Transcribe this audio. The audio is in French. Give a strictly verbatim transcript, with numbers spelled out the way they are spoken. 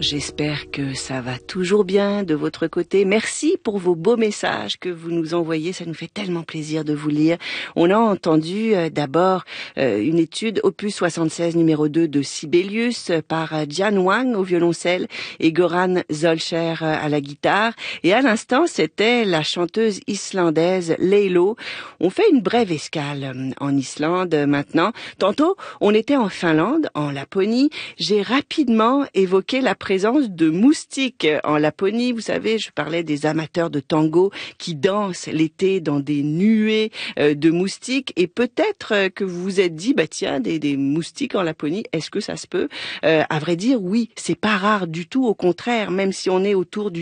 J'espère que ça va toujours bien de votre côté. Merci pour vos beaux messages que vous nous envoyez. Ça nous fait tellement plaisir de vous lire. On a entendu euh, d'abord euh, une étude opus soixante-seize numéro deux de Sibelius euh, par euh, Jian Wang au violoncelle et Goran Zolcher euh, à la guitare. Et à l'instant, c'était la chanteuse islandaise Leilo. On fait une brève escale euh, en Islande euh, maintenant. Tantôt, on était en Finlande, en Laponie. J'ai rapidement évoqué la présence de moustiques en Laponie. Vous savez, je parlais des amateurs de tango qui dansent l'été dans des nuées euh, de moustiques. Et peut-être euh, que vous vous êtes dit, bah tiens, des, des moustiques en Laponie, est-ce que ça se peut? euh, À vrai dire, oui, c'est pas rare du tout. Au contraire, même si on est autour du